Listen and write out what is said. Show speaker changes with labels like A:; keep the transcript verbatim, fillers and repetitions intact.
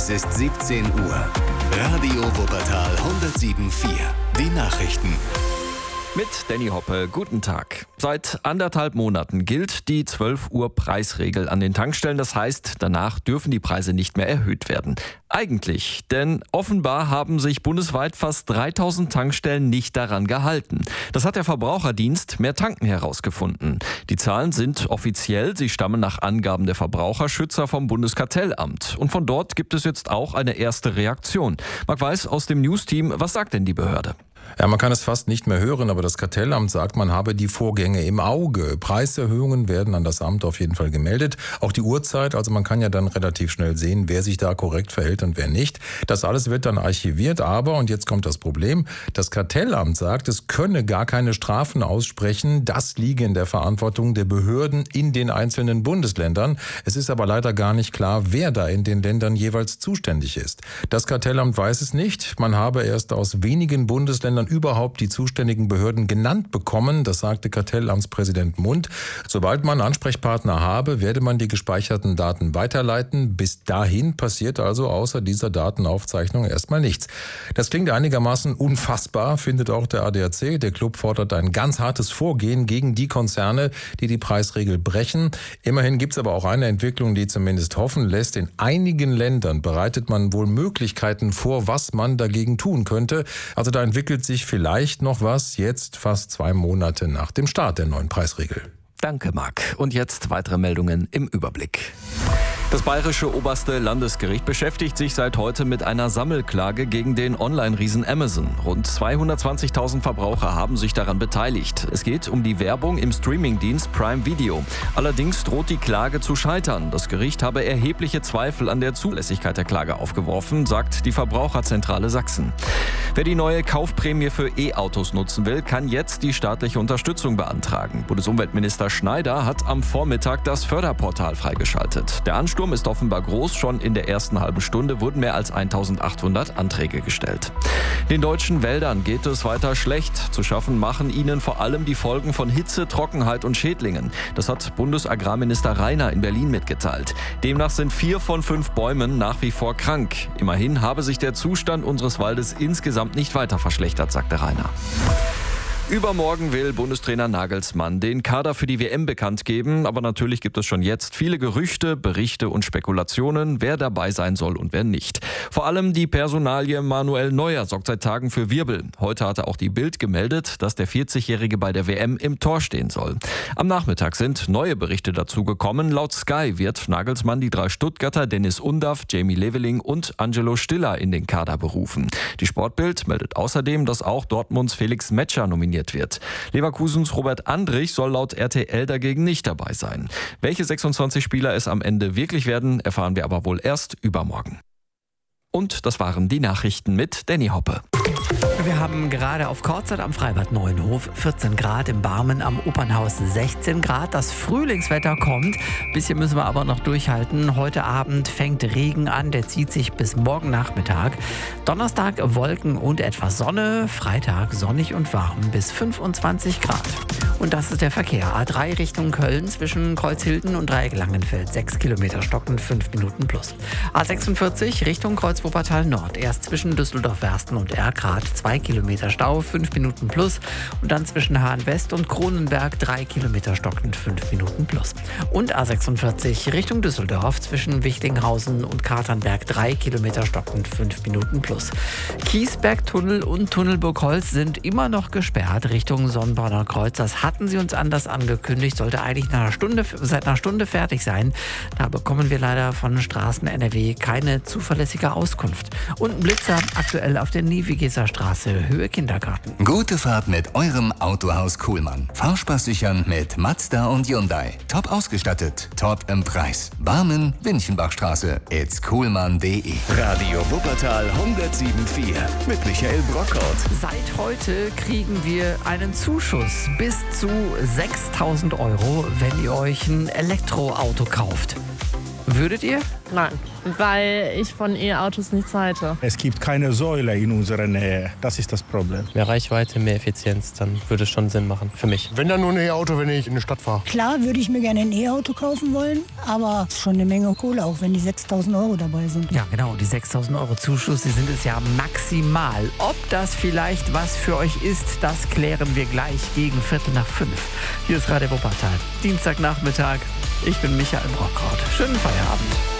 A: Es ist siebzehn Uhr. Radio Wuppertal hundertsieben Komma vier. Die Nachrichten.
B: Mit Danny Hoppe, guten Tag. Seit anderthalb Monaten gilt die zwölf Uhr Preisregel an den Tankstellen. Das heißt, danach dürfen die Preise nicht mehr erhöht werden. Eigentlich, denn offenbar haben sich bundesweit fast dreitausend Tankstellen nicht daran gehalten. Das hat der Verbraucherdienst Mehr Tanken herausgefunden. Die Zahlen sind offiziell, sie stammen nach Angaben der Verbraucherschützer vom Bundeskartellamt. Und von dort gibt es jetzt auch eine erste Reaktion. Marc Weiß aus dem News-Team, was sagt denn die Behörde?
C: Ja, man kann es fast nicht mehr hören, aber das Kartellamt sagt, man habe die Vorgänge im Auge. Preiserhöhungen werden an das Amt auf jeden Fall gemeldet. Auch die Uhrzeit, also man kann ja dann relativ schnell sehen, wer sich da korrekt verhält und wer nicht. Das alles wird dann archiviert, aber, und jetzt kommt das Problem, das Kartellamt sagt, es könne gar keine Strafen aussprechen. Das liege in der Verantwortung der Behörden in den einzelnen Bundesländern. Es ist aber leider gar nicht klar, wer da in den Ländern jeweils zuständig ist. Das Kartellamt weiß es nicht. Man habe erst aus wenigen Bundesländern überhaupt die zuständigen Behörden genannt bekommen. Das sagte Kartellamtspräsident Mund. Sobald man Ansprechpartner habe, werde man die gespeicherten Daten weiterleiten. Bis dahin passiert also außer dieser Datenaufzeichnung erstmal nichts. Das klingt einigermaßen unfassbar, findet auch der A D A C. Der Club fordert ein ganz hartes Vorgehen gegen die Konzerne, die die Preisregel brechen. Immerhin gibt es aber auch eine Entwicklung, die zumindest hoffen lässt. In einigen Ländern bereitet man wohl Möglichkeiten vor, was man dagegen tun könnte. Also da entwickelt sich vielleicht noch was, jetzt fast zwei Monate nach dem Start der neuen Preisregel.
B: Danke, Marc. Und jetzt weitere Meldungen im Überblick. Das bayerische oberste Landesgericht beschäftigt sich seit heute mit einer Sammelklage gegen den Online-Riesen Amazon. Rund zweihundertzwanzigtausend Verbraucher haben sich daran beteiligt. Es geht um die Werbung im Streamingdienst Prime Video. Allerdings droht die Klage zu scheitern. Das Gericht habe erhebliche Zweifel an der Zulässigkeit der Klage aufgeworfen, sagt die Verbraucherzentrale Sachsen. Wer die neue Kaufprämie für E-Autos nutzen will, kann jetzt die staatliche Unterstützung beantragen. Bundesumweltminister Schneider hat am Vormittag das Förderportal freigeschaltet. Der Ansturm ist offenbar groß. Schon in der ersten halben Stunde wurden mehr als eintausendachthundert Anträge gestellt. Den deutschen Wäldern geht es weiter schlecht. Zu schaffen machen ihnen vor allem die Folgen von Hitze, Trockenheit und Schädlingen. Das hat Bundesagrarminister Rainer in Berlin mitgeteilt. Demnach sind vier von fünf Bäumen nach wie vor krank. Immerhin habe sich der Zustand unseres Waldes insgesamt nicht weiter verschlechtert, sagte Rainer. Übermorgen will Bundestrainer Nagelsmann den Kader für die W M bekannt geben. Aber natürlich gibt es schon jetzt viele Gerüchte, Berichte und Spekulationen, wer dabei sein soll und wer nicht. Vor allem die Personalie Manuel Neuer sorgt seit Tagen für Wirbel. Heute hatte auch die Bild gemeldet, dass der vierzigjährige bei der W M im Tor stehen soll. Am Nachmittag sind neue Berichte dazu gekommen. Laut Sky wird Nagelsmann die drei Stuttgarter Dennis Undaff, Jamie Leveling und Angelo Stiller in den Kader berufen. Die Sportbild meldet außerdem, dass auch Dortmunds Felix Metscher nominiert wird. Leverkusens Robert Andrich soll laut R T L dagegen nicht dabei sein. Welche sechsundzwanzig Spieler es am Ende wirklich werden, erfahren wir aber wohl erst übermorgen. Und das waren die Nachrichten mit Danny Hoppe.
D: Wir haben gerade auf Kortzeit am Freibad Neuenhof vierzehn Grad, im Barmen am Opernhaus sechzehn Grad. Das Frühlingswetter kommt. Bisschen müssen wir aber noch durchhalten. Heute Abend fängt Regen an, der zieht sich bis morgen Nachmittag. Donnerstag Wolken und etwas Sonne. Freitag sonnig und warm bis fünfundzwanzig Grad. Und das ist der Verkehr. A drei Richtung Köln zwischen Kreuzhilden und Dreieck Langenfeld. sechs Kilometer stockend, fünf Minuten plus. A sechsundvierzig Richtung Kreuz Wuppertal Nord. Erst zwischen Düsseldorf-Wersten und Erkrath zwei Kilometer Stau, fünf Minuten plus. Und dann zwischen Hahn West und Kronenberg drei Kilometer stockend, fünf Minuten plus. Und A sechsundvierzig Richtung Düsseldorf zwischen Wichtinghausen und Katernberg drei Kilometer stockend, fünf Minuten plus. Kiesbergtunnel und Tunnelburgholz sind immer noch gesperrt Richtung Sonnenborner Kreuz. Das hatten sie uns anders angekündigt, sollte eigentlich nach einer Stunde, seit einer Stunde fertig sein. Da bekommen wir leider von Straßen N R W keine zuverlässige Auskunft. Und ein Blitzer aktuell auf der Niewigeser Straße, Höhe Kindergarten.
A: Gute Fahrt mit eurem Autohaus Kuhlmann. Fahrspaß sichern mit Mazda und Hyundai. Top ausgestattet, top im Preis. Barmen, Winchenbachstraße, it's kuhlmann punkt de. Radio Wuppertal hundertsieben Komma vier mit Michael Brockhaut.
D: Seit heute kriegen wir einen Zuschuss bis zu sechstausend Euro, wenn ihr euch ein Elektroauto kauft. Würdet ihr?
E: Nein, weil ich von E-Autos nichts halte.
F: Es gibt keine Säule in unserer Nähe. Das ist das Problem.
G: Mehr Reichweite, mehr Effizienz, dann würde es schon Sinn machen für mich.
H: Wenn dann nur ein E-Auto, wenn ich in die Stadt fahre.
I: Klar würde ich mir gerne ein E-Auto kaufen wollen, aber es ist schon eine Menge Kohle, auch wenn die sechstausend Euro dabei sind.
D: Ja, genau, die sechstausend Euro Zuschuss, die sind es ja maximal. Ob das vielleicht was für euch ist, das klären wir gleich gegen Viertel nach fünf. Hier ist Radio Wuppertal, Dienstagnachmittag. Ich bin Michael Brockhaut. Schönen Feierabend.